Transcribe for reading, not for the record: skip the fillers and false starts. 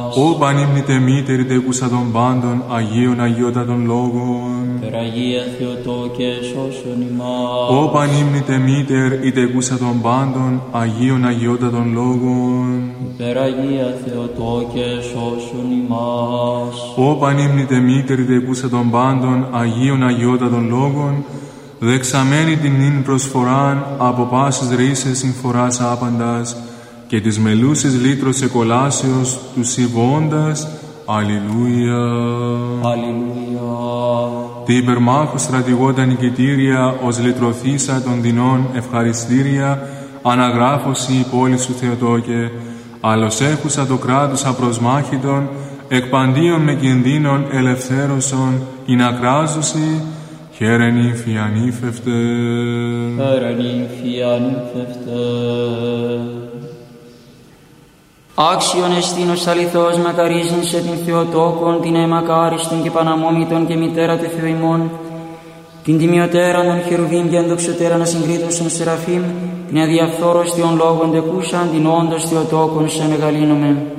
Ω πανύμνητε μήτερη τεκούσα των πάντων, Αγίων Αγιότατων Λόγων. Περαγία Θεοτόκε σώσον ημάς. Ω πανύμνητε μήτερ η τεκούσα των πάντων, Αγίων Αγιότατων Λόγων. Περαγία Θεοτόκε σώσον ημάς. Ω πανύμνητε μήτερ η τεκούσα των πάντων, Αγίων Αγιότατων Λόγων, δεξαμένη την νυν προσφοράν από πάσης ρίσες συμφοράς άπαντας, και της μελούσης λύτρος εκολάσεως του συμβώντας. Αλληλούια. Αλληλούια. Τη υπερμάχου στρατηγόντα νικητήρια, ως λυτρωθήσα των δεινών ευχαριστήρια, αναγράφωση η πόλη σου Θεοτόκε, άλλος έχουσα το κράτος απροσμάχητον, εκπαντίον με κινδύνων ελευθέρωσον, ειν ακράζωση, χαίρε νύμφη ανήφευτε. Χαίρε νύμφη ανήφευτε. Άξιον εστίνος αληθώς μακαρίζειν σε την Θεοτόκον, την αιμακάριστον και παναμόμητον και μητέρα του Θεού ημών, την τιμιωτέραν των χερουβίμ και ενδοξωτέραν ασυγκρίτως των Σεραφείμ, την αδιαφθόρος Θεών λόγων τεκούσαν, την όντως Θεοτόκον σε μεγαλύνομαι.